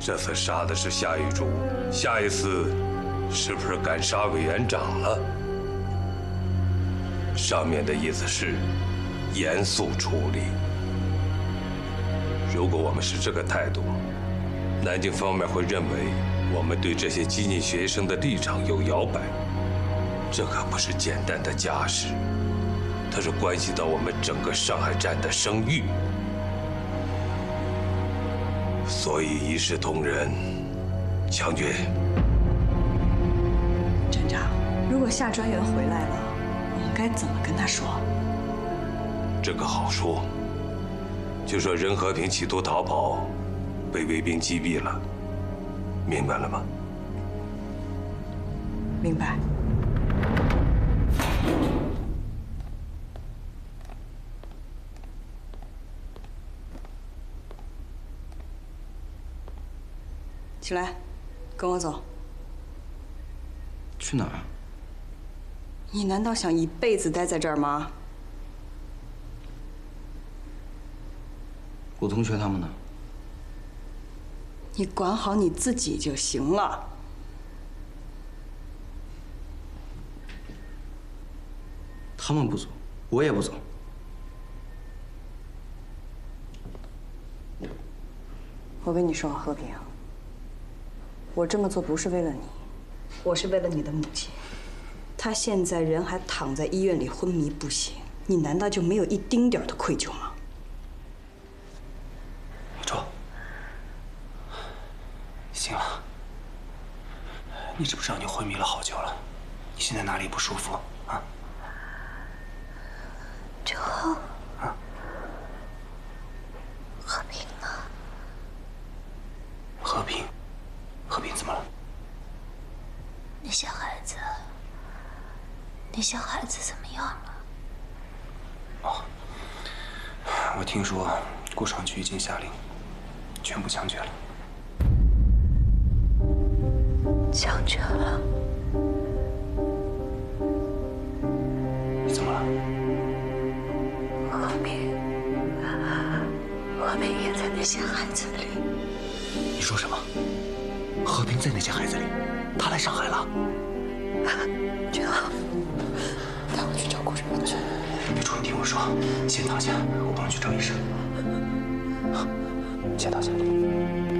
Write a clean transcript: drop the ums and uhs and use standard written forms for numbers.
这次杀的是夏玉竹，下一次是不是敢杀委员长了？上面的意思是严肃处理。如果我们是这个态度，南京方面会认为我们对这些激进学生的立场有摇摆。这可不是简单的家事，它是关系到我们整个上海站的声誉。 所以一视同仁，强决。 站长，如果夏专员回来了，我们该怎么跟他说？ 这个好说，就说任和平企图逃跑，被卫兵击毙了，明白了吗？ 明白。起来，跟我走。 去哪儿？ 你难道想一辈子待在这儿吗？ 我同学他们呢？ 你管好你自己就行了。 他们不走，我也不走。 我跟你说，和平。 我这么做不是为了你，我是为了你的母亲。她现在人还躺在医院里昏迷不醒，你难道就没有一丁点的愧疚吗？ 周，行了，你知不知道你昏迷了好久了？你现在哪里不舒服啊？ 周， 啊， 和平呢？ 和平。 和平怎么了？ 那些孩子怎么样了？ 哦，我听说顾长局已经下令，全部枪决了。 枪决了？ 你怎么了？ 和平也在那些孩子里。 你说什么？ 和平在那些孩子里，他来上海了。 真好，带我去找顾长去。 玉珠，你听我说，先躺下，我帮你去找医生。先躺下。